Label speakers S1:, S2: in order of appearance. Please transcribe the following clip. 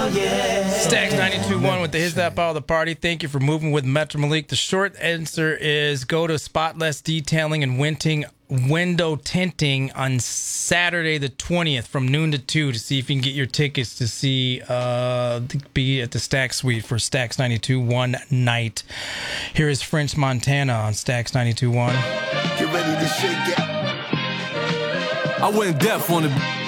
S1: Stacks 92.1 with the His That Ball of the Party. Thank you for moving with Metro Malik. The short answer is go to Spotless Detailing and window tinting on Saturday the 20th from noon to 2 to see if you can get your tickets to see be at the Stacks Suite for Stacks 92 one night. Here is French Montana on Stacks 92.1.
S2: Get ready to shake it. I went deaf on it.